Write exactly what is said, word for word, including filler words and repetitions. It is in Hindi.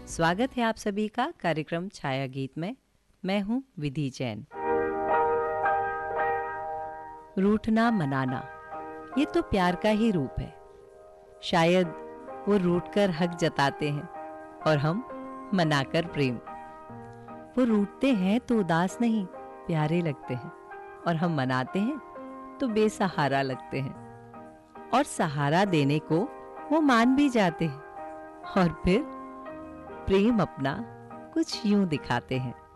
स्वागत है आप सभी का कार्यक्रम छाया गीत में। मैं हूं विधि जैन। रूठना मनाना ये तो प्यार का ही रूप है। शायद वो रूठकर हक जताते हैं और हम मनाकर प्रेम। वो रूठते हैं तो उदास नहीं प्यारे लगते हैं और हम मनाते हैं तो बेसहारा लगते हैं। और सहारा देने को वो मान भी जाते हैं और फिर प्रेम अपना कुछ यूं दिखाते हैं।